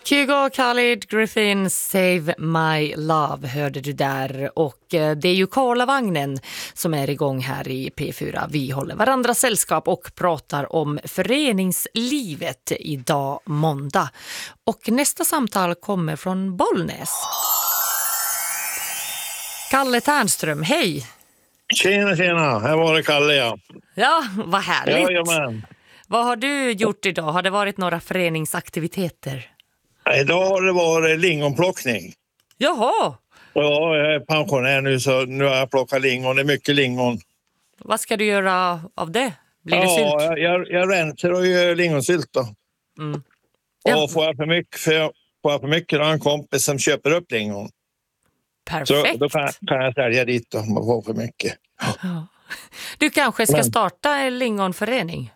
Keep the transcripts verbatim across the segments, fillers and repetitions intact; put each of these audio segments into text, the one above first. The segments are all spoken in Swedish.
Kygo, Khalid, Griffin, Save My Love hörde du där. Och eh, det är ju Karlavagnen som är igång här i P fyra. Vi håller varandra sällskap och pratar om föreningslivet idag måndag. Och nästa samtal kommer från Bollnäs. Kalle Tärnström, hej! Tjena, tjena. Här var det Kalle, ja. Ja, vad härligt. Jajamän. Vad har du gjort idag? Har det varit några föreningsaktiviteter? Idag har det varit lingonplockning. Jaha! Ja, jag är pensionär nu så nu har jag plockat lingon. Det är mycket lingon. Vad ska du göra av det? Blir det ja, sylt? jag, jag, jag rensar och gör lingonsylt då. Mm. Ja. Och får jag för mycket, för, får jag för mycket då har jag en kompis som köper upp lingon. Perfekt. Så då kan, kan jag sälja dit om man får för mycket. Ja. Du kanske ska starta en lingonförening?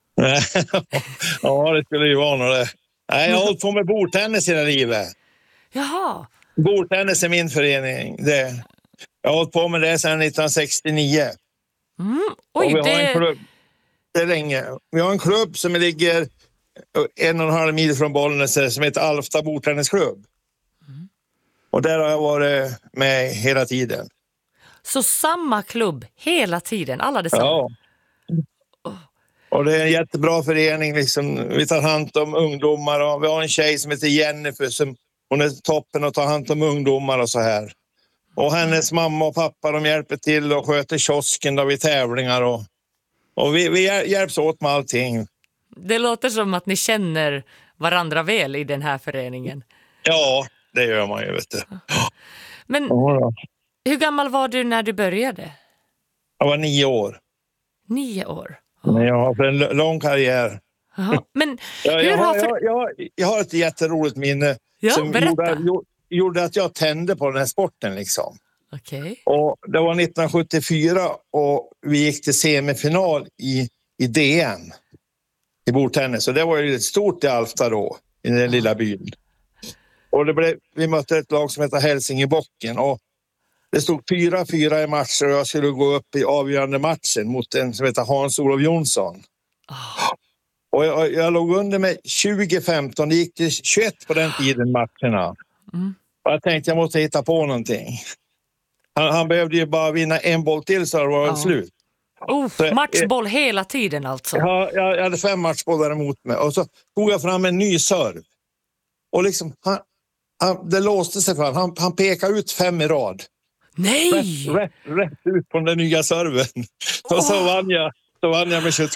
Ja, det skulle ju vara något det. Nej, jag har hållit på med bordtennis hela livet. Jaha. Bordtennis är min förening. Det. Jag har hållit på med det sedan nittonhundrasextionio. Mm. Oj, och vi det... har en klubb. Det är länge. Vi har en klubb som ligger en och en halv mil från Bollnäs som heter Alfta bordtennisklubb. Mm. Och där har jag varit med hela tiden. Så samma klubb hela tiden, alla detsamma? Ja. Och det är en jättebra förening. Liksom. Vi tar hand om ungdomar och vi har en tjej som heter Jennifer som hon är toppen och tar hand om ungdomar och så här. Och hennes mamma och pappa de hjälper till och sköter kiosken då vid tävlingar och, och vi, vi hjälps åt med allting. Det låter som att ni känner varandra väl i den här föreningen. Ja, det gör man ju, vet du. Men hur gammal var du när du började? Jag var nio år. Nio år? Men jag har för en lång karriär. Aha. Men jag, hur jag, har har, för... jag, jag, jag har ett jätteroligt minne ja, som berätta. gjorde, gjorde att jag tände på den här sporten. Liksom. Okay. Och det var nittonhundrasjuttiofyra och vi gick till semifinal i, i D M i bordtennis. Och det var ju stort i Alfta då, i den lilla byn. Och det blev, vi mötte ett lag som heter Hälsingebocken och det stod fyra fyra i matcher och jag skulle gå upp i avgörande matchen mot en som heter Hans-Olof Jonsson. Oh. Och jag, jag låg under med tjugo femton, det gick till tjugoett på den tiden matcherna. Mm. Och jag tänkte jag måste hitta på någonting. Han, han behövde ju bara vinna en boll till så det var oh. slut. Oh, så, matchboll hela tiden alltså? Ja, jag, jag hade fem matchbollar emot mig. Och så tog jag fram en ny serv. Och liksom, han, han, det låste sig fram. Han, han pekade ut fem i rad. Nej! Rätt, rätt, rätt ut på den nya serven. Oh. Och så vann jag, så vann jag med tjugotvå.